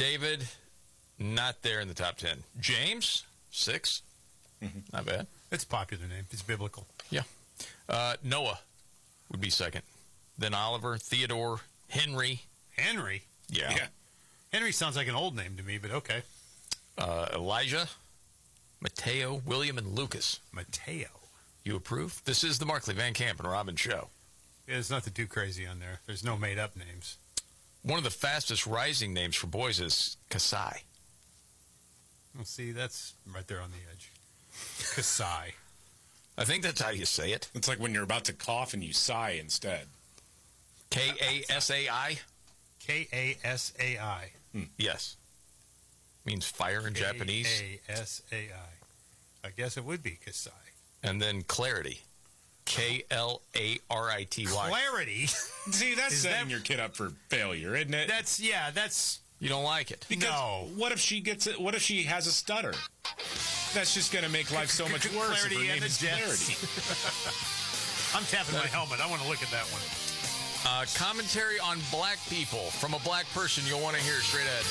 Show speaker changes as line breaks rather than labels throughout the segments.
David, not there in the top 10. James, 6. Not bad.
It's a popular name. It's biblical.
Yeah. Noah would be second. Then Oliver, Theodore, Henry.
Henry?
Yeah.
Henry sounds like an old name to me, but okay.
Elijah, Mateo, William, and Lucas.
Mateo.
You approve? This is the Markley, Van Camp, and Robbins show.
Yeah, there's nothing too crazy on there. There's no made-up names.
One of the fastest rising names for boys is Kasai.
Well, see, that's right there on the edge. Kasai.
I think that's how you say it.
It's like when you're about to cough and you sigh instead.
Kasai?
Kasai.
Yes. Means fire in Japanese.
Kasai. I guess it would be Kasai.
And then clarity. Clarity.
Clarity?
See, that's setting your kid up for failure, isn't it?
That's...
You don't like it.
Because
no.
What if she gets it? What if she has a stutter? That's just going to make life so much worse. If her name is Clarity.
I'm tapping my helmet. I want to look at that one.
Commentary on black people from a black person you'll want to hear straight ahead.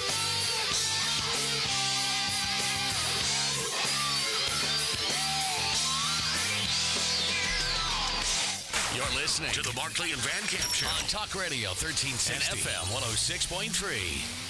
You're listening to the Markley and Van Camp Show on Talk Radio 1360 and FM 106.3.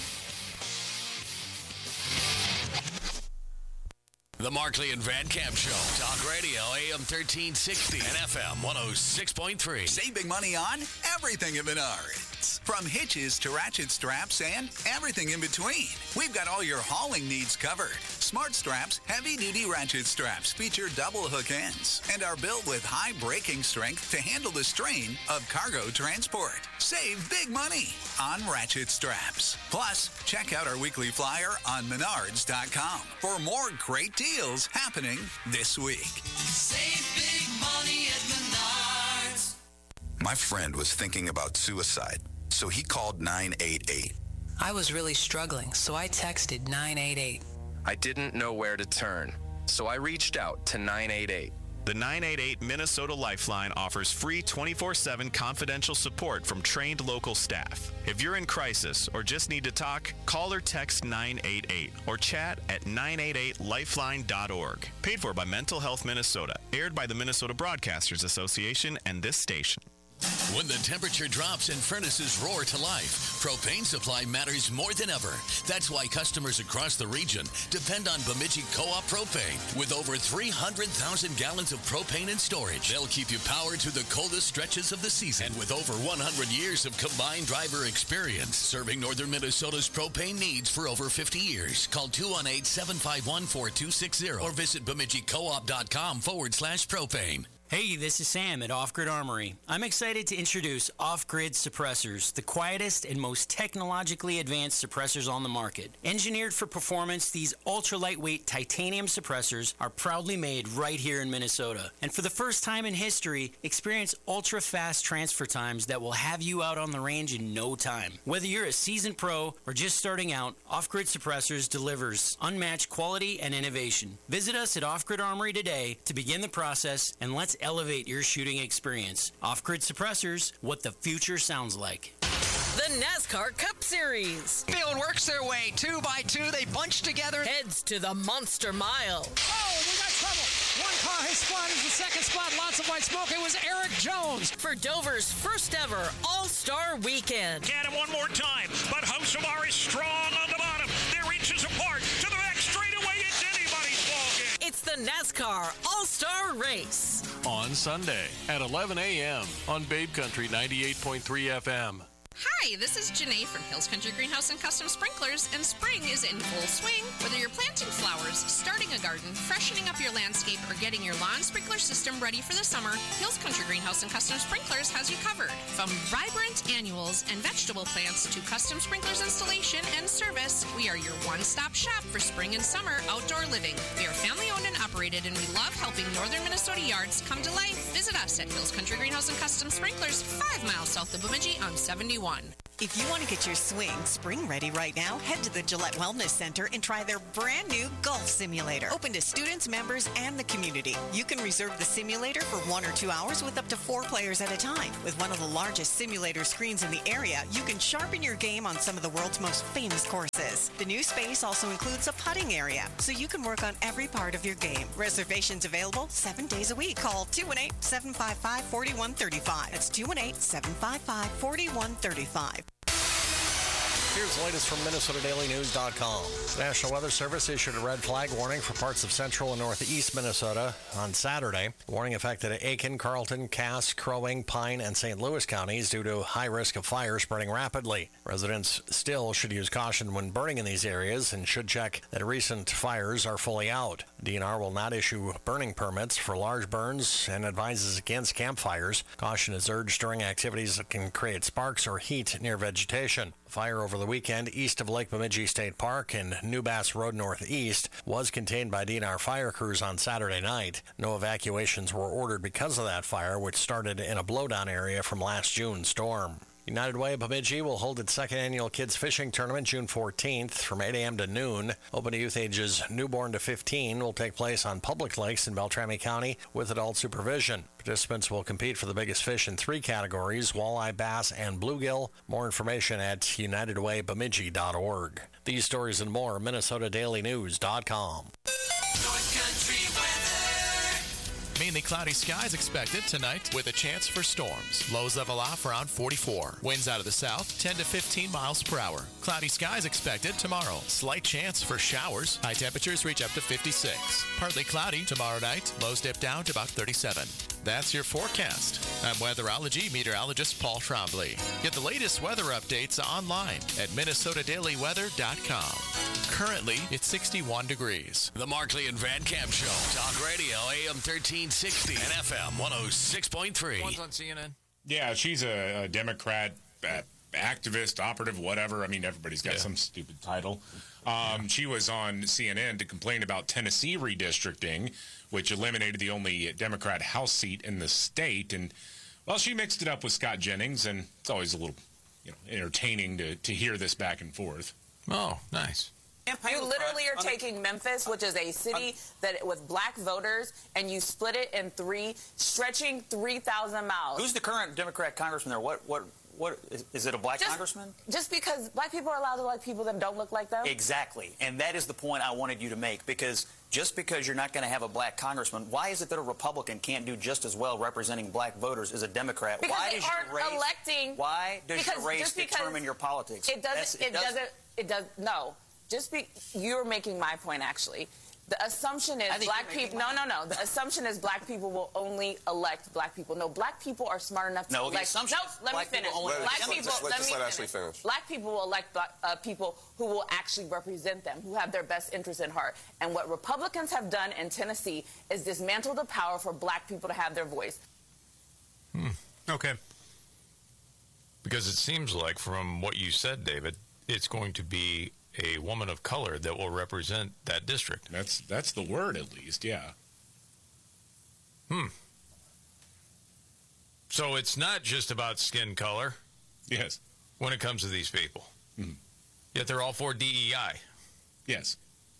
The Markley and Van Camp Show. Talk Radio AM 1360 and FM 106.3.
Save big money on everything at Menards. From hitches to ratchet straps and everything in between. We've got all your hauling needs covered. Smart Straps heavy-duty ratchet straps feature double hook ends and are built with high braking strength to handle the strain of cargo transport. Save big money on ratchet straps. Plus, check out our weekly flyer on Menards.com for more great deals happening this week.
Save big money at Menards.
My friend was thinking about suicide, so he called 988.
I was really struggling, so I texted 988.
I didn't know where to turn, so I reached out to 988.
The 988 Minnesota Lifeline offers free 24/7 confidential support from trained local staff. If you're in crisis or just need to talk, call or text 988 or chat at 988lifeline.org. Paid for by Mental Health Minnesota. Aired by the Minnesota Broadcasters Association and this station.
When the temperature drops and furnaces roar to life, propane supply matters more than ever. That's why customers across the region depend on Bemidji Co-op Propane. With over 300,000 gallons of propane in storage, they'll keep you powered through the coldest stretches of the season. And with over 100 years of combined driver experience, serving northern Minnesota's propane needs for over 50 years. Call 218-751-4260 or visit BemidjiCoop.com/propane.
Hey, this is Sam at Off Grid Armory. I'm excited to introduce Off Grid Suppressors, the quietest and most technologically advanced suppressors on the market. Engineered for performance, these ultra-lightweight titanium suppressors are proudly made right here in Minnesota. And for the first time in history, experience ultra-fast transfer times that will have you out on the range in no time. Whether you're a seasoned pro or just starting out, Off Grid Suppressors delivers unmatched quality and innovation. Visit us at Off Grid Armory today to begin the process, and let's elevate your shooting experience. Off-Grid Suppressors, what the future sounds like.
The NASCAR Cup Series.
Field works their way 2 by 2. They bunch together.
Heads to the Monster Mile.
Oh, we got trouble. One car, his spot is the second spot. Lots of white smoke. It was Eric Jones.
For Dover's first ever All-Star Weekend.
Get him one more time. But Hocevar is strong on the bottom. They're inches apart. To the back straightaway. It's anybody's ballgame.
It's the NASCAR All-Star Race.
On Sunday at 11 a.m. on Babe Country 98.3 FM.
Hi, this is Janae from Hills Country Greenhouse and Custom Sprinklers, and spring is in full swing. Whether you're planting flowers, starting a garden, freshening up your landscape, or getting your lawn sprinkler system ready for the summer, Hills Country Greenhouse and Custom Sprinklers has you covered. From vibrant annuals and vegetable plants to custom sprinklers installation and service, we are your one-stop shop for spring and summer outdoor living. We are family-owned and operated, and we love helping northern Minnesota yards come to life. Visit us at Hills Country Greenhouse and Custom Sprinklers, 5 miles south of Bemidji on 71.
If you want to get your swing spring ready right now, head to the Gillette Wellness Center and try their brand new golf simulator. Open to students, members, and the community. You can reserve the simulator for 1 or 2 hours with up to 4 players at a time. With one of the largest simulator screens in the area, you can sharpen your game on some of the world's most famous courses. The new space also includes a putting area, so you can work on every part of your game. Reservations available 7 days a week. Call 218-755-4135. That's 218-755-4135.
Here's the latest from MinnesotaDailyNews.com. The National Weather Service issued a red flag warning for parts of central and northeast Minnesota on Saturday. The warning affected Aiken, Carlton, Cass, Crow Wing, Pine, and St. Louis counties due to high risk of fire spreading rapidly. Residents still should use caution when burning in these areas and should check that recent fires are fully out. DNR will not issue burning permits for large burns and advises against campfires. Caution is urged during activities that can create sparks or heat near vegetation. Fire over the weekend east of Lake Bemidji State Park and New Bass Road Northeast was contained by DNR fire crews on Saturday night. No evacuations were ordered because of that fire, which started in a blowdown area from last June's storm. United Way of Bemidji will hold its second annual Kids Fishing Tournament June 14th from 8 a.m. to noon. Open to youth ages newborn to 15 will take place on public lakes in Beltrami County with adult supervision. Participants will compete for the biggest fish in 3 categories, walleye, bass, and bluegill. More information at unitedwaybemidji.org. These stories and more, MinnesotaDailyNews.com.
North Country weather.
Mainly cloudy skies expected tonight with a chance for storms. Lows level off around 44. Winds out of the south 10 to 15 miles per hour. Cloudy skies expected tomorrow. Slight chance for showers. High temperatures reach up to 56. Partly cloudy tomorrow night. Lows dip down to about 37. That's your forecast. I'm weatherology meteorologist Paul Trombley. Get the latest weather updates online at MinnesotaDailyWeather.com. Currently, it's 61 degrees.
The Markley and Van Camp Show. Talk Radio, AM 1360 and FM 106.3.
One's on CNN.
Yeah, she's a Democrat activist, operative, whatever. I mean, everybody's got some stupid title. She was on CNN to complain about Tennessee redistricting, which eliminated the only Democrat House seat in the state. And, well, she mixed it up with Scott Jennings, and it's always a little, entertaining to hear this back and forth.
Oh, nice.
You literally are taking Memphis, which is a city that with black voters, and you split it in 3, stretching 3,000 miles.
Who's the current Democrat congressman there? What is it a black congressman?
Just because black people are allowed to like people that don't look like them?
Exactly. And that is the point I wanted you to make, because just because you're not going to have a black congressman, why is it that a Republican can't do just as well representing black voters as a Democrat?
Because
why
they aren't electing.
Why does your race determine your politics?
It doesn't. No. You're making my point, actually. The assumption is black people. No. The assumption is black people will only elect black people. No, black people are smart enough to elect.
The assumption.
No, let me finish. Black people will elect people who will actually represent them, who have their best interests in heart. And what Republicans have done in Tennessee is dismantle the power for black people to have their voice.
Okay.
Because it seems like, from what you said, David, it's going to be a woman of color that will represent that district.
That's the word, at least, yeah.
So it's not just about skin color.
Yes.
When it comes to these people.
Mm-hmm.
Yet they're all for DEI.
Yes.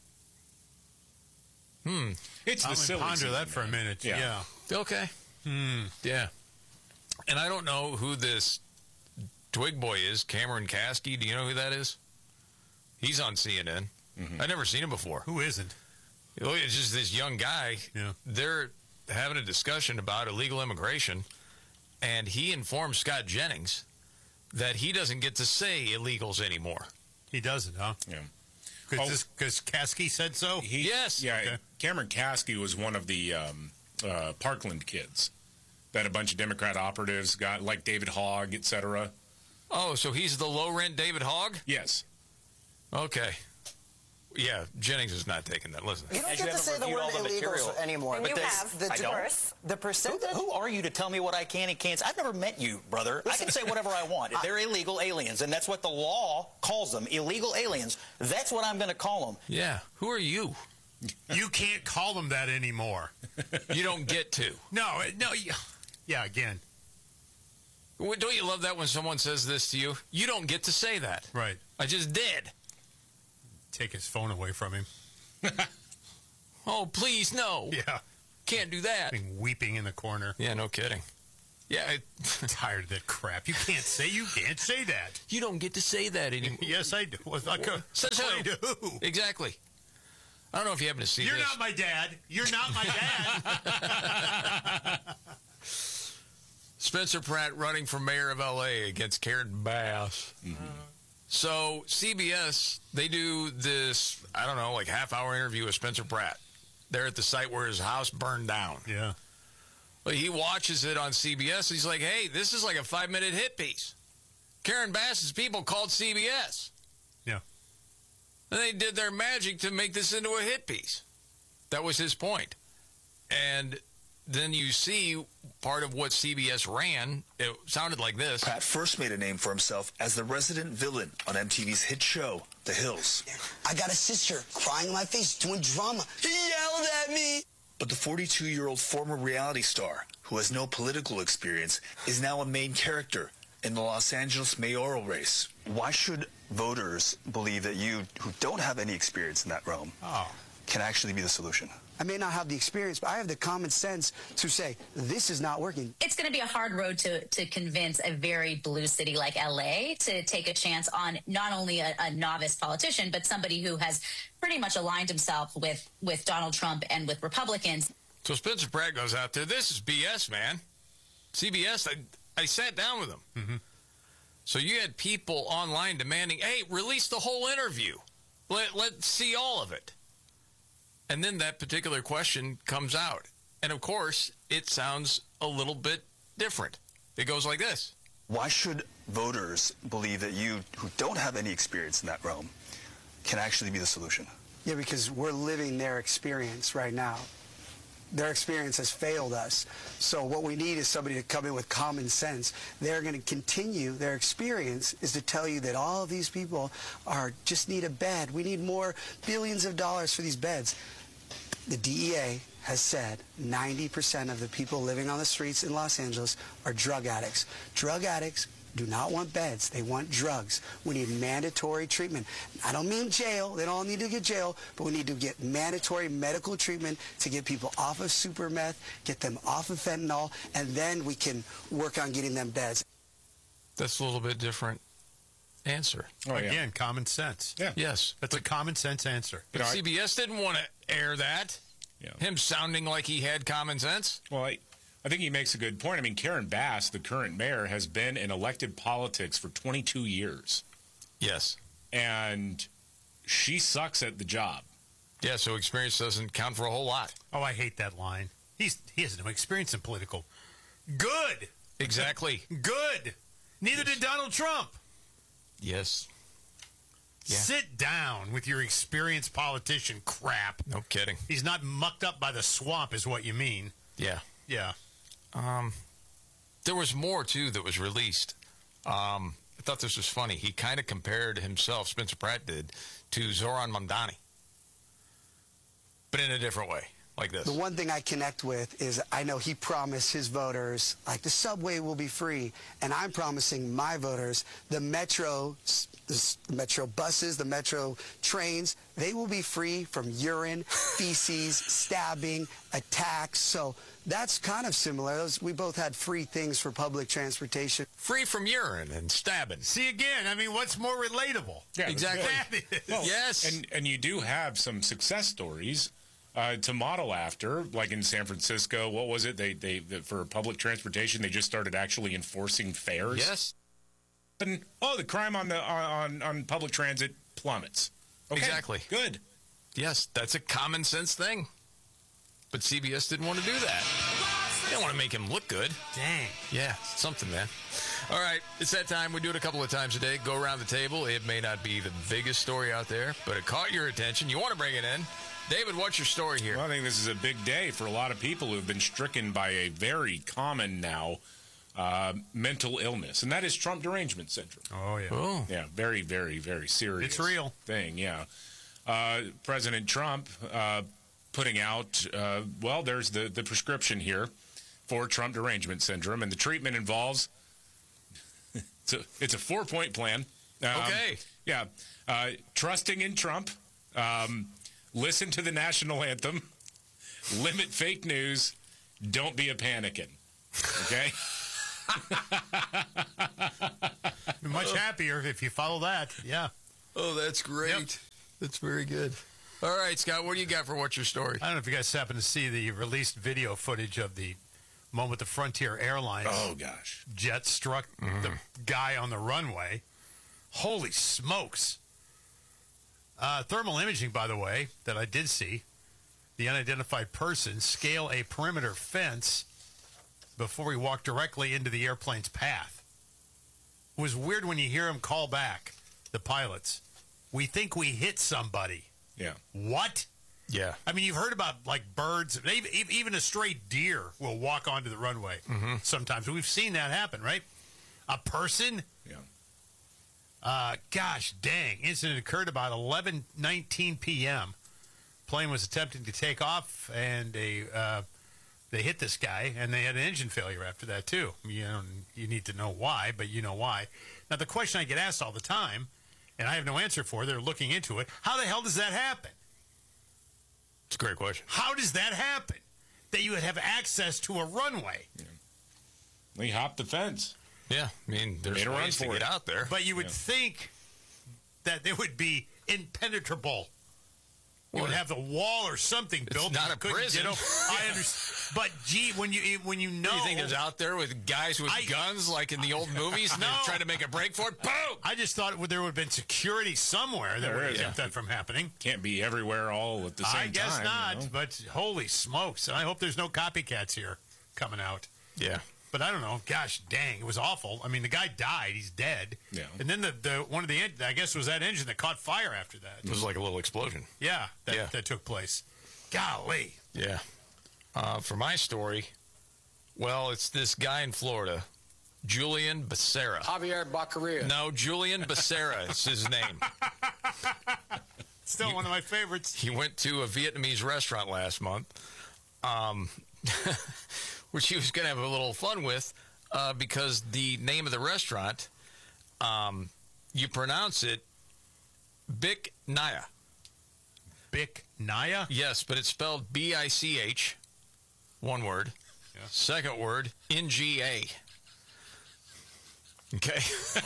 It's the silly ponder season, that for a minute. Yeah.
Okay. Yeah. And I don't know who this twig boy is, Cameron Kasky. Do you know who that is? He's on CNN. I've never seen him before.
Who isn't?
It's just this young guy.
Yeah.
They're having a discussion about illegal immigration, and he informed Scott Jennings that he doesn't get to say illegals anymore.
He doesn't, huh?
Yeah.
Because Kasky said so?
Yes.
Yeah, okay. Cameron Kasky was one of the Parkland kids that a bunch of Democrat operatives got, like David Hogg, etc.
Oh, so he's the low-rent David Hogg?
Yes.
Okay. Yeah, Jennings is not taking that. Listen.
You don't get to say the word illegals anymore.
And
but
you have.
The percentage.
Who are you to tell me what I can and can't? I've never met you, brother. I can say whatever I want. They're illegal aliens, and that's what the law calls them, illegal aliens. That's what I'm going to call them.
Yeah. Who are you?
You can't call them that anymore.
You don't get to.
No. Yeah, again.
Don't you love that when someone says this to you? You don't get to say that.
Right.
I just did.
Take his phone away from him.
Oh, please, no.
Yeah.
Can't do that.
Weeping in the corner.
Yeah, no kidding. Yeah,
I'm tired of that crap. You can't say that.
You don't get to say that anymore.
Yes, I do.
Says who? Exactly. I don't know if you happen to see
You're
this.
not my dad. You're not my dad.
Spencer Pratt running for mayor of L.A. against Karen Bass. Mm-hmm. So CBS, they do this, I don't know, like half-hour interview with Spencer Pratt. They're at the site where his house burned down.
Yeah.
But he watches it on CBS. He's like, hey, this is like a 5-minute hit piece. Karen Bass's people called CBS.
Yeah.
And they did their magic to make this into a hit piece. That was his point. And then you see part of what CBS ran. It sounded like this.
Pratt first made a name for himself as the resident villain on MTV's hit show, The Hills.
I got a sister crying in my face, doing drama. He yelled at me.
But the 42-year-old former reality star, who has no political experience, is now a main character in the Los Angeles mayoral race. Why should voters believe that you, who don't have any experience in that realm, can actually be the solution?
I may not have the experience, but I have the common sense to say, this is not working.
It's going to be a hard road to convince a very blue city like L.A. to take a chance on not only a novice politician, but somebody who has pretty much aligned himself with Donald Trump and with Republicans.
So Spencer Pratt goes out there. This is BS, man. CBS, I sat down with him.
Mm-hmm.
So you had people online demanding, hey, release the whole interview. Let's see all of it. And then that particular question comes out. And, of course, it sounds a little bit different. It goes like this.
Why should voters believe that you, who don't have any experience in that realm, can actually be the solution?
Yeah, because we're living their experience right now. Their experience has failed us. So what we need is somebody to come in with common sense. They're going to continue. Their experience is to tell you that all of these people just need a bed. We need more billions of dollars for these beds. The DEA has said 90% of the people living on the streets in Los Angeles are drug addicts. Drug addicts do not want beds. They want drugs. We need mandatory treatment. I don't mean jail. They don't all need to get jail, but we need to get mandatory medical treatment to get people off of super meth, get them off of fentanyl, and then we can work on getting them beds.
That's a little bit different answer.
Again, common sense.
Yeah.
Yes.
That's a common sense answer.
But CBS didn't want to air that.
Yeah.
Him sounding like he had common sense.
Well, I think he makes a good point. I mean, Karen Bass, the current mayor, has been in elected politics for 22 years.
Yes.
And she sucks at the job.
Yeah, so experience doesn't count for a whole lot.
Oh, I hate that line. He has no experience in political. Good.
Exactly.
Good. Neither did Donald Trump.
Yes. Yeah.
Sit down with your experienced politician crap.
No kidding.
He's not mucked up by the swamp is what you mean.
Yeah.
Yeah.
There was more, too, that was released. I thought this was funny. He kind of compared himself, Spencer Pratt did, to Zoran Mamdani. But in a different way, like this.
The one thing I connect with is I know he promised his voters, like, the subway will be free. And I'm promising my voters the metro buses, the metro trains, they will be free from urine, feces, stabbing, attacks. So that's kind of similar. We both had free things for public transportation.
Free from urine and stabbing.
See, again, I mean, what's more relatable?
Yeah,
exactly.
Well,
yes.
And you do have some success stories to model after, like in San Francisco. What was it? They for public transportation, they just started actually enforcing fares.
Yes.
And the crime on public transit plummets. Okay,
exactly.
Good.
Yes, that's a common sense thing. But CBS didn't want to do that. They don't want to make him look good.
Dang.
Yeah, something, man. All right, it's that time. We do it a couple of times a day. Go around the table. It may not be the biggest story out there, but it caught your attention. You want to bring it in. David, what's your story here?
Well, I think this is a big day for a lot of people who have been stricken by a very common now mental illness, and that is Trump derangement syndrome.
Oh, yeah.
Oh.
Yeah, very, very, very serious.
It's real.
Thing, yeah. President Trump putting out, there's the prescription here for Trump derangement syndrome, and the treatment involves It's a 4-point plan.
Okay.
Yeah. Trusting in Trump. Listen to the national anthem. Limit fake news. Don't be a panicking. Okay?
Much happier if you follow that. Yeah.
Oh, that's great.
Yep.
That's very good. All right, Scott, what do you got for What's Your Story?
I don't know if you guys happen to see the released video footage of the moment the Frontier Airlines jet struck the guy on the runway. Holy smokes. Thermal imaging, by the way, that I did see. The unidentified person scale a perimeter fence before he walked directly into the airplane's path. It was weird when you hear him call back, the pilots. We think we hit somebody.
Yeah.
What?
Yeah.
I mean, you've heard about, like, birds. Even a stray deer will walk onto the runway sometimes. We've seen that happen, right? A person?
Yeah.
Gosh dang. Incident occurred about 11:19 p.m. Plane was attempting to take off, and they hit this guy, and they had an engine failure after that, too. You need to know why, but you know why. Now, the question I get asked all the time, and I have no answer for, they're looking into it, how the hell does that happen?
It's a great question.
How does that happen? That you would have access to a runway?
Yeah. They hopped the fence.
Yeah, I mean, there's ways to get out there.
But you would think that they would be impenetrable. You would have the wall or something built.
Not a prison.
I understand. But, gee, when you know...
You think there's out there with guys with guns like in the old movies and they're trying to make a break for it? Boom!
I just thought there would have been security somewhere that would have kept that from happening.
Can't be everywhere all at the same time.
I guess not, but holy smokes. And I hope there's no copycats here coming out.
Yeah.
But I don't know. Gosh dang, it was awful. I mean, the guy died. He's dead.
Yeah.
And then I guess, was that engine that caught fire after that.
It was like a little explosion.
Yeah, that took place. Golly.
Yeah. For my story, well, it's this guy in Florida, Julian Becerra.
Javier Baccaria.
No, Julian Becerra is his name.
Still one of my favorites.
He went to a Vietnamese restaurant last month, which he was going to have a little fun with because the name of the restaurant, you pronounce it Bic Naya.
Bic Naya?
Yes, but it's spelled B-I-C-H, one word. Yeah. Second word, N-G-A. Okay.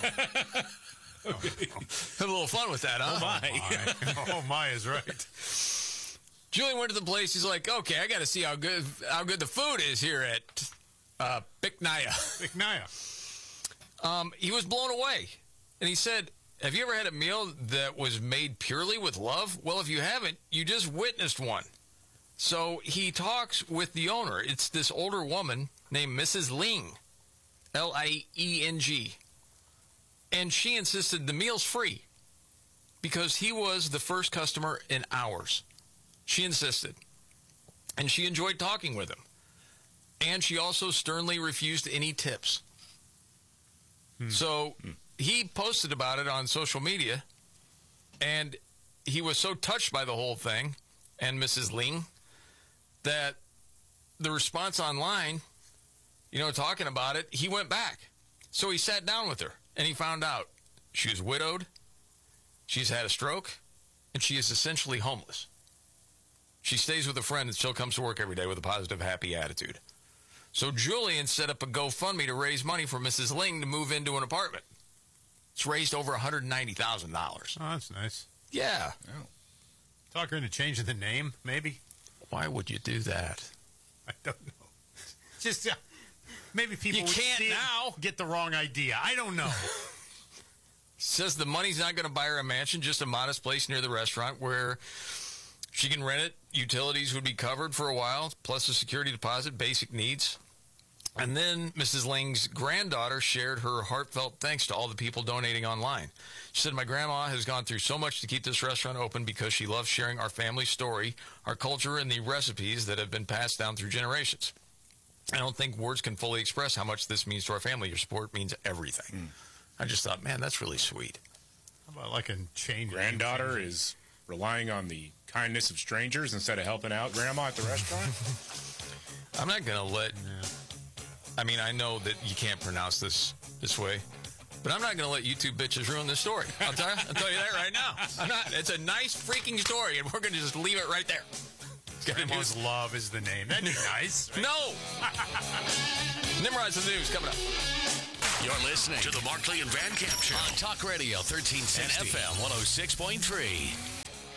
Have a little fun with that, huh?
Oh, my is right.
Julian went to the place. He's like, okay, I got to see how good the food is here at Bic Naya.
Bic Naya.
He was blown away. And he said, have you ever had a meal that was made purely with love? Well, if you haven't, you just witnessed one. So he talks with the owner. It's this older woman named Mrs. Ling, L-I-E-N-G. And she insisted the meal's free because he was the first customer in hours. She insisted. And she enjoyed talking with him. And she also sternly refused any tips. So he posted about it on social media, and he was so touched by the whole thing, and Mrs. Ling, that the response online, talking about it, he went back. So he sat down with her, and he found out she was widowed, she's had a stroke, and she is essentially homeless. She stays with a friend and still comes to work every day with a positive, happy attitude. So Julian set up a GoFundMe to raise money for Mrs. Ling to move into an apartment. It's raised over $190,000.
Oh, that's nice.
Yeah.
Oh. Talk her into changing the name, maybe?
Why would you do that?
I don't know. Just maybe people
you can't now
get the wrong idea. I don't know.
Says the money's not going to buy her a mansion, just a modest place near the restaurant where she can rent it. Utilities would be covered for a while, plus a security deposit, basic needs. And then Mrs. Ling's granddaughter shared her heartfelt thanks to all the people donating online. She said, my grandma has gone through so much to keep this restaurant open because she loves sharing our family story, our culture, and the recipes that have been passed down through generations. I don't think words can fully express how much this means to our family. Your support means everything. I just thought, man, that's really sweet.
How about like a change?
Granddaughter is relying on the kindness of strangers instead of helping out grandma at the restaurant?
I'm not going to let... I mean, I know that you can't pronounce this way, But I'm not going to let you two bitches ruin this story. I'll tell you that right now. I'm not. It's a nice freaking story, and we're going to just leave it right there.
Grandma's Love is the name. That'd be nice. Right?
No! Nimrod's the news coming up.
You're listening to the Markley and Van Camp Show on Talk Radio 1360 and FM 106.3.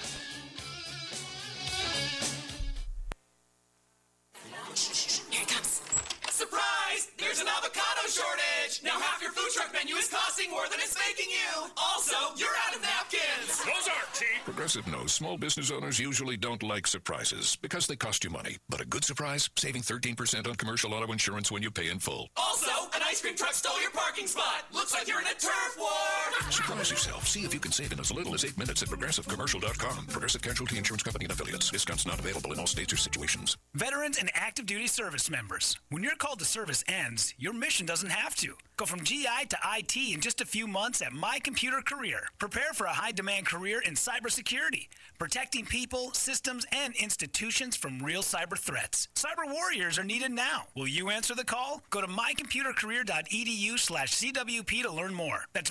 Here it comes. Surprise! There's an avocado shortage! Now half your food truck menu is costing more than it's making you! Also, you're out of napkins!
Those aren't cheap! Progressive knows small business owners usually don't like surprises because they cost you money. But a good surprise, saving 13% on commercial auto insurance when you pay in full.
Also, an ice cream truck stole your parking spot! Looks like you're in a turf war!
Surprise yourself. See if you can save in as little as 8 minutes at ProgressiveCommercial.com. Progressive Casualty Insurance Company and Affiliates. Discounts not available in all states or situations.
Veterans and active duty service members. When your call to service ends, your mission doesn't have to. Go from GI to IT in just a few months at My Computer Career. Prepare for a high-demand career in cybersecurity, protecting people, systems, and institutions from real cyber threats. Cyber warriors are needed now. Will you answer the call? Go to mycomputercareer.edu/CWP to learn more. That's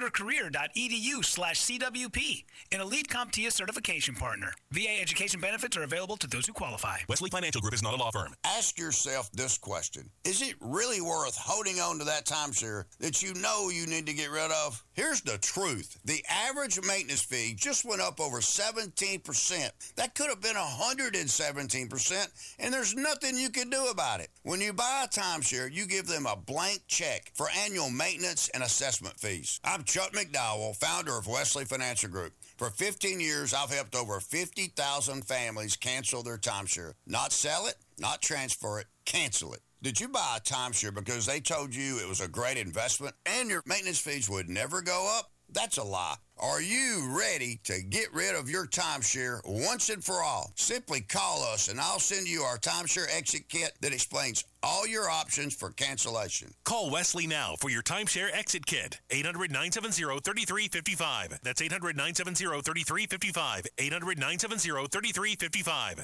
mycomputercareer.edu/CWP, an elite CompTIA certification partner. VA education benefits are available to those who qualify.
Wesley Financial Group is not a law firm.
Ask yourself this question. Is it really worth holding on to that timeshare that you know you need to get rid of? Here's the truth. The average maintenance fee just went up over 17%. That could have been 117%, and there's nothing you can do about it. When you buy a timeshare, you give them a blank check for annual maintenance and assessment fees. I'm Chuck McDowell, founder of Wesley Financial Group. For 15 years, I've helped over 50,000 families cancel their timeshare. Not sell it, not transfer it, cancel it. Did you buy a timeshare because they told you it was a great investment and your maintenance fees would never go up? That's a lie. Are you ready to get rid of your timeshare once and for all? Simply call us and I'll send you our timeshare exit kit that explains all your options for cancellation.
Call Wesley now for your timeshare exit kit. 800-970-3355. That's 800-970-3355. 800-970-3355.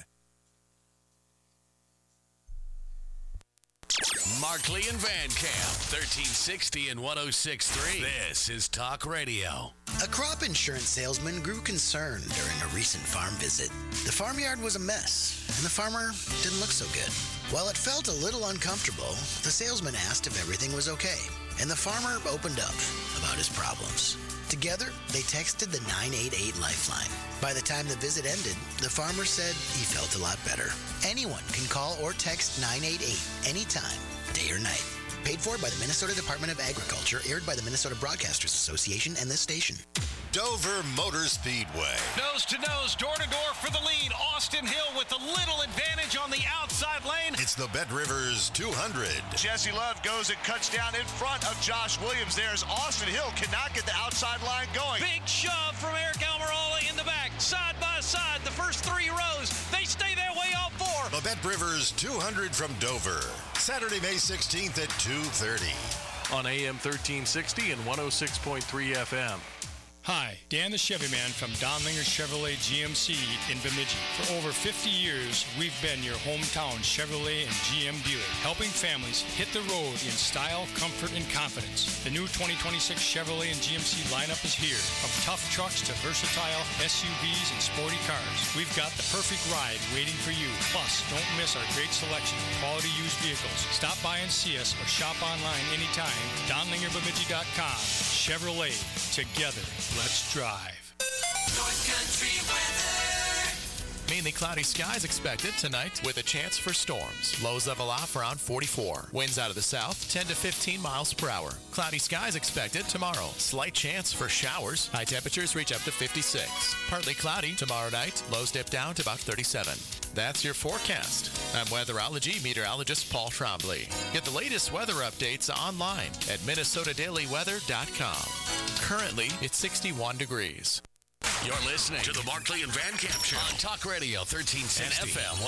Markley and Van Camp, 1360 and 106.3. This is Talk Radio.
A crop insurance salesman grew concerned during a recent farm visit. The farmyard was a mess, and the farmer didn't look so good. While it felt a little uncomfortable, the salesman asked if everything was okay, and the farmer opened up about his problems. Together, they texted the 988 Lifeline. By the time the visit ended, the farmer said he felt a lot better. Anyone can call or text 988 anytime, day or night. Paid for by the Minnesota Department of Agriculture, aired by the Minnesota Broadcasters Association and this station.
Dover Motor Speedway.
Nose to nose, door to door for the lead. Austin Hill with a little advantage on the outside lane.
It's the Bet Rivers 200.
Jesse Love goes and cuts down in front of Josh Williams. There's Austin Hill cannot get the outside line going.
Big shove from Eric Almirola in the back. Side by side, the first three rows. They stay that way all four.
The Bet Rivers 200 from Dover. Saturday, May 16th at 2:30.
On AM 1360 and 106.3 FM.
Hi, Dan the Chevy Man from Donlinger Chevrolet GMC in Bemidji. For over 50 years, we've been your hometown Chevrolet and GM dealer, helping families hit the road in style, comfort, and confidence. The new 2026 Chevrolet and GMC lineup is here. From tough trucks to versatile SUVs and sporty cars, we've got the perfect ride waiting for you. Plus, don't miss our great selection of quality used vehicles. Stop by and see us or shop online anytime. DonlingerBemidji.com. Chevrolet. Together. Let's drive.
North Country weather.
Mainly cloudy skies expected tonight with a chance for storms. Lows level off around 44. Winds out of the south 10 to 15 miles per hour. Cloudy skies expected tomorrow. Slight chance for showers. High temperatures reach up to 56. Partly cloudy tomorrow night. Lows dip down to about 37. That's your forecast. I'm weatherology meteorologist Paul Trombley. Get the latest weather updates online at MinnesotaDailyWeather.com. Currently, it's 61 degrees.
You're listening to the Markley and Van Camp Show on Talk Radio 1360 and FM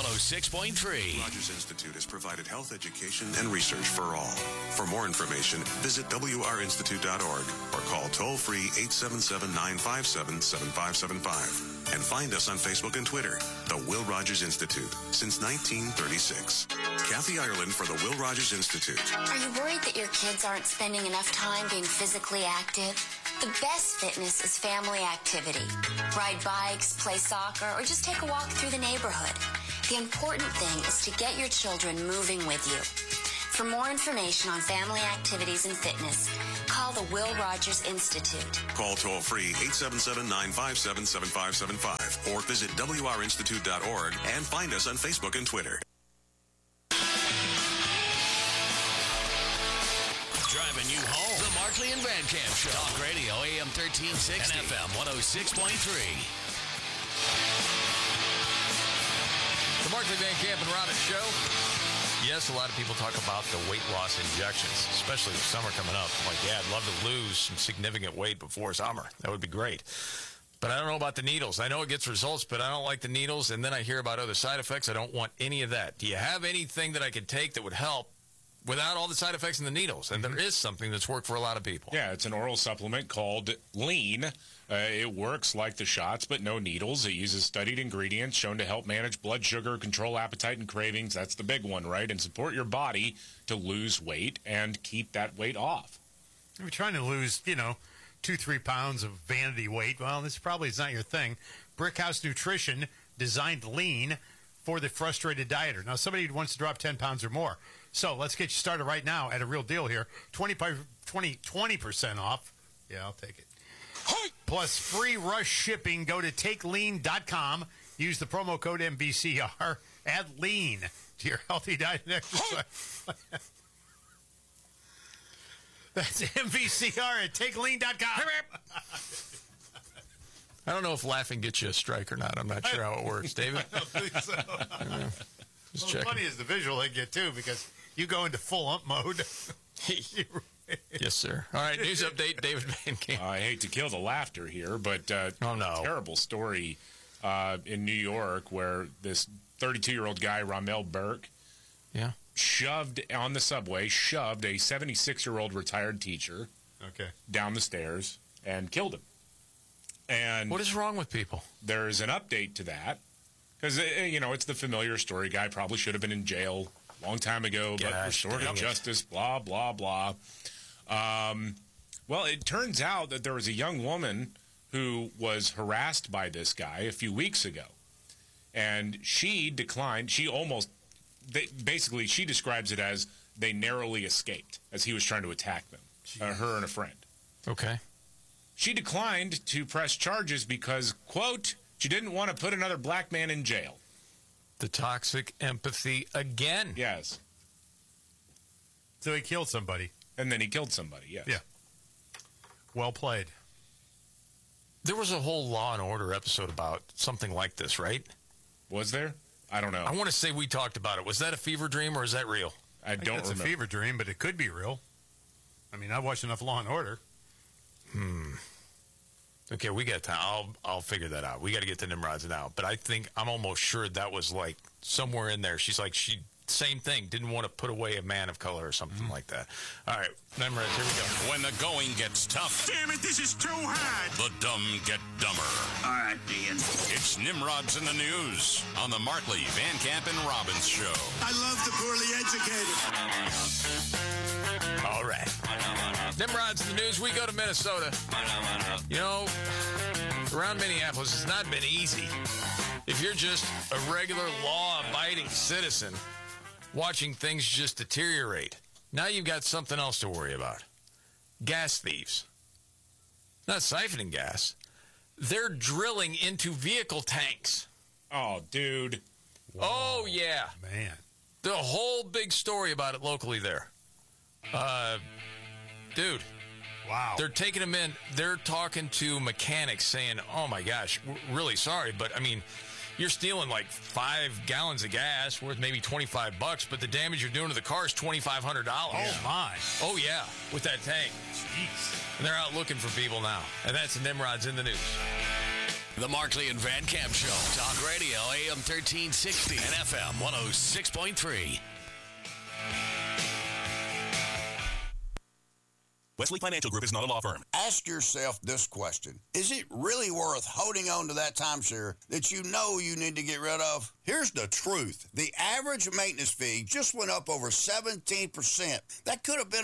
106.3.
Rogers Institute has provided health education and research for all. For more information, visit wrinstitute.org or call toll-free 877-957-7575. And find us on Facebook and Twitter, the Will Rogers Institute, since 1936. Kathy Ireland for the Will Rogers Institute.
Are you worried that your kids aren't spending enough time being physically active? The best fitness is family activity. Ride bikes, play soccer, or just take a walk through the neighborhood. The important thing is to get your children moving with you. For more information on family activities and fitness, call the Will Rogers Institute.
Call toll-free 877-957-7575 or visit wrinstitute.org and find us on Facebook and Twitter.
Driving you home. The Markley and Van Camp Show. Talk Radio, AM 1360 and FM 106.3.
The Markley, Van Camp, and Robbins Show. Yes, a lot of people talk about the weight loss injections, especially with summer coming up. Like, yeah, I'd love to lose some significant weight before summer. That would be great. But I don't know about the needles. I know it gets results, but I don't like the needles. And then I hear about other side effects. I don't want any of that. Do you have anything that I could take that would help without all the side effects and the needles? And there is something that's worked for a lot of people.
Yeah, it's an oral supplement called Lean. It works like the shots, but no needles. It uses studied ingredients shown to help manage blood sugar, control appetite and cravings. That's the big one, right? And support your body to lose weight and keep that weight off.
If you're trying to lose, 2-3 pounds of vanity weight, well, this probably is not your thing. Brickhouse Nutrition designed Lean for the frustrated dieter. Now, somebody who wants to drop 10 pounds or more. So let's get you started right now at a real deal here. 20% off. Yeah, I'll take it. Plus free rush shipping. Go to takelean.com. Use the promo code MVCR. Add lean to your healthy diet and exercise. That's MVCR at takelean.com.
I don't know if laughing gets you a strike or not. I'm not sure how it works. David?
I don't think so.
Just
well,
checking.
funny is the visual they get, too, because you go into full ump mode.
Yes, sir. All right, news update, David Van Camp.
I hate to kill the laughter here, but terrible story in New York where this 32-year-old guy, Ramel Burke, shoved a 76-year-old retired teacher down the stairs and killed him. And
what is wrong with people?
There's an update to that because, it's the familiar story. Guy probably should have been in jail a long time ago, but restorative justice, blah, blah, blah. Well, it turns out that there was a young woman who was harassed by this guy a few weeks ago. And she declined. She describes it as they narrowly escaped as he was trying to attack them, her and a friend.
Okay.
She declined to press charges because, quote, she didn't want to put another black man in jail.
The toxic empathy again.
Yes.
So he killed somebody.
And then he killed somebody, yes.
Yeah. Well played.
There was a whole Law and Order episode about something like this, right?
Was there? I don't know.
I want to say we talked about it. Was that a fever dream or is that real?
I don't
remember. It's a fever dream, but it could be real. I mean, I've watched enough Law and Order.
Okay, we got time. I'll figure that out. We got to get to Nimrod's now. But I'm almost sure that was like somewhere in there. She's like, same thing. Didn't want to put away a man of color or something like that. All right, Nimrod's, here we go.
When the going gets tough.
Damn it, this is too hard.
The dumb get dumber.
All right, Ian.
It's Nimrod's in the News on the Markley, Van Camp, and Robbins Show.
I love the poorly educated.
All right. Nimrod's in the News. We go to Minnesota. Around Minneapolis, it's not been easy. If you're just a regular law-abiding citizen watching things just deteriorate, now you've got something else to worry about. Gas thieves. Not siphoning gas. They're drilling into vehicle tanks.
Oh, dude.
Whoa. Oh, yeah.
Man.
The whole big story about it locally there. Dude.
Wow.
They're taking them in. They're talking to mechanics saying, oh, my gosh, we're really sorry, but, I mean, you're stealing like 5 gallons of gas worth maybe $25, but the damage you're doing to the car is $2,500.
Oh, my.
Oh, yeah, with that tank.
Jeez.
And they're out looking for people now. And that's Nimrod's in the News.
The Markley and Van Camp Show. Talk Radio, AM 1360 and FM 106.3.
Wesley Financial Group is not a law firm.
Ask yourself this question. Is it really worth holding on to that timeshare that you know you need to get rid of? Here's the truth. The average maintenance fee just went up over 17%. That could have been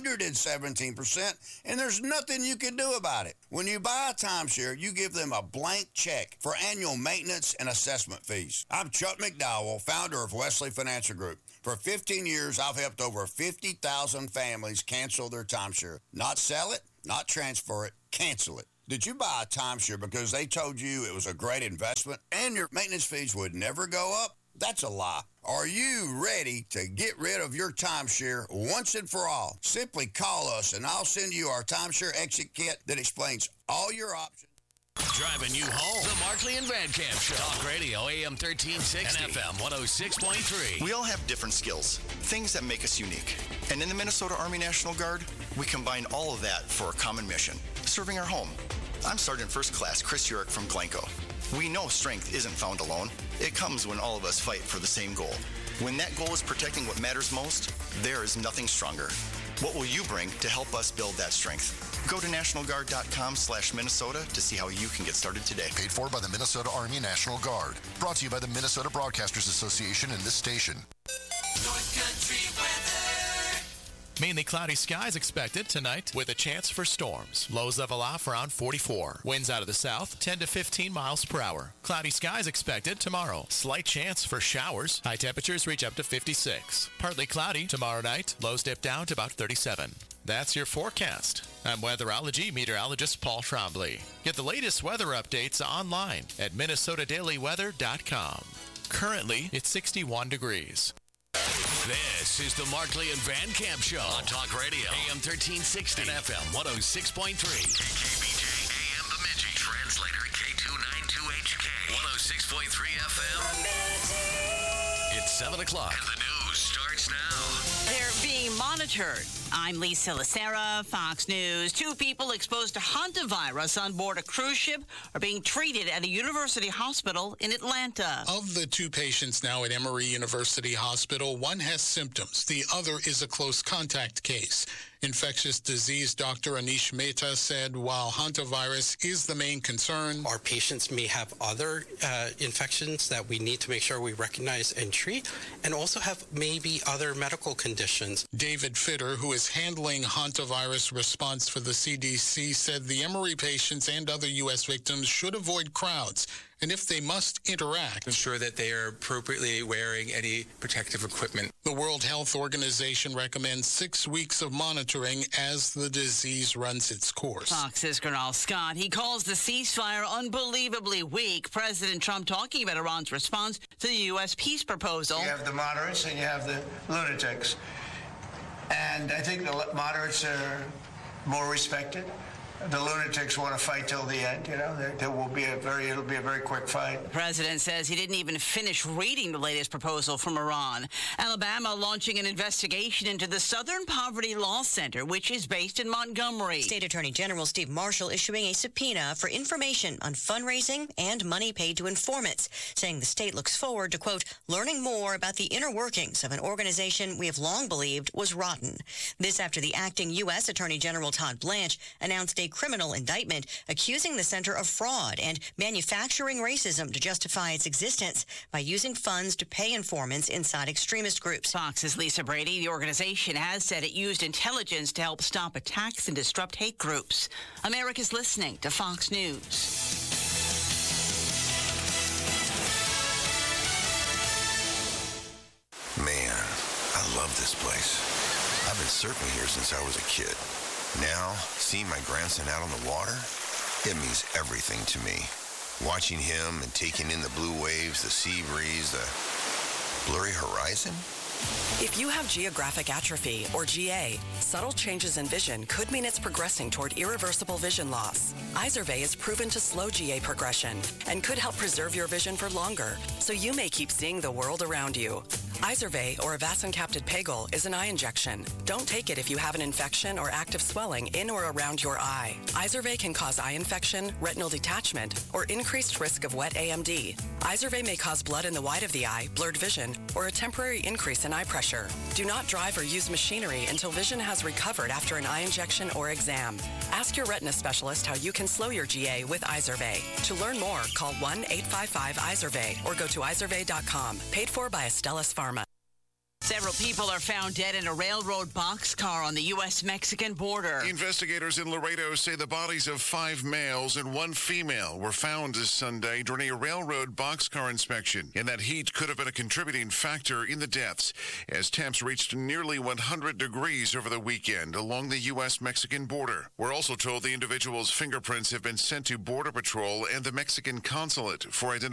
117%, and there's nothing you can do about it. When you buy a timeshare, you give them a blank check for annual maintenance and assessment fees. I'm Chuck McDowell, founder of Wesley Financial Group. For 15 years, I've helped over 50,000 families cancel their timeshare. Not sell it, not transfer it, cancel it. Did you buy a timeshare because they told you it was a great investment and your maintenance fees would never go up? That's a lie. Are you ready to get rid of your timeshare once and for all? Simply call us and I'll send you our timeshare exit kit that explains all your options.
Driving you home. The Markley and Van Camp Show. Talk Radio, AM 1360 and FM 106.3.
We all have different skills, things that make us unique. And in the Minnesota Army National Guard, we combine all of that for a common mission, serving our home. I'm Sergeant First Class Chris Urick from Glencoe. We know strength isn't found alone. It comes when all of us fight for the same goal. When that goal is protecting what matters most, there is nothing stronger. What will you bring to help us build that strength? Go to nationalguard.com/Minnesota to see how you can get started today.
Paid for by the Minnesota Army National Guard. Brought to you by the Minnesota Broadcasters Association and this station.
North Country weather.
Mainly cloudy skies expected tonight with a chance for storms. Lows level off around 44. Winds out of the south 10 to 15 miles per hour. Cloudy skies expected tomorrow. Slight chance for showers. High temperatures reach up to 56. Partly cloudy tomorrow night. Lows dip down to about 37. That's your forecast. I'm weatherology meteorologist Paul Trombley. Get the latest weather updates online at minnesotadailyweather.com. Currently, it's 61 degrees.
This is the Markley and Van Camp Show on Talk Radio, AM 1360 and FM 106.3. KKBJ, AM Bemidji, translator K292HK, 106.3 FM. It's 7 o'clock, and the news starts now.
They're being monitored. I'm Lisa Lacera, Fox News. 2 people exposed to hantavirus on board a cruise ship are being treated at a university hospital in Atlanta.
Of the 2 patients now at Emory University Hospital, one has symptoms. The other is a close contact case. Infectious disease Dr. Anish Mehta said while hantavirus is the main concern,
our patients may have other infections that we need to make sure we recognize and treat, and also have maybe other medical conditions.
David Fitter, who is handling hantavirus response for the CDC, said the Emory patients and other U.S. victims should avoid crowds, and if they must interact,
ensure that they are appropriately wearing any protective equipment.
The World Health Organization recommends 6 weeks of monitoring as the disease runs its course.
Fox's Gernal Scott. He calls the ceasefire unbelievably weak. President Trump talking about Iran's response to the U.S. peace proposal.
You have the moderates and you have the lunatics. And I think the moderates are more respected. The lunatics want to fight till the end. You know, it'll be a very quick fight.
The president says he didn't even finish reading the latest proposal from Iran. Alabama launching an investigation into the Southern Poverty Law Center, which is based in Montgomery.
State Attorney General Steve Marshall issuing a subpoena for information on fundraising and money paid to informants, saying the state looks forward to, quote, learning more about the inner workings of an organization we have long believed was rotten. This after the acting U.S. Attorney General Todd Blanche announced a criminal indictment accusing the center of fraud and manufacturing racism to justify its existence by using funds to pay informants inside extremist groups.
Fox's Lisa Brady. The organization has said it used intelligence to help stop attacks and disrupt hate groups. America's listening to Fox News.
Man, I love this place. I've been surfing here since I was a kid. Now, seeing my grandson out on the water, it means everything to me. Watching him and taking in the blue waves, the sea breeze, the blurry horizon.
If you have geographic atrophy, or GA, subtle changes in vision could mean it's progressing toward irreversible vision loss. Izervay is proven to slow GA progression and could help preserve your vision for longer, so you may keep seeing the world around you. Izervay, or avacincaptad pegol, is an eye injection. Don't take it if you have an infection or active swelling in or around your eye. Izervay can cause eye infection, retinal detachment, or increased risk of wet AMD. Izervay may cause blood in the white of the eye, blurred vision, or a temporary increase in eye pressure. Do not drive or use machinery until vision has recovered after an eye injection or exam. Ask your retina specialist how you can slow your GA with Izervay. To learn more, call 1-855-IZERVAY or go to izervay.com. Paid for by Astellas Pharma.
Several people are found dead in a railroad boxcar on the U.S.-Mexican border.
Investigators in Laredo say the bodies of 5 males and 1 female were found this Sunday during a railroad boxcar inspection. And that heat could have been a contributing factor in the deaths, as temps reached nearly 100 degrees over the weekend along the U.S.-Mexican border. We're also told the individuals' fingerprints have been sent to Border Patrol and the Mexican consulate for identification.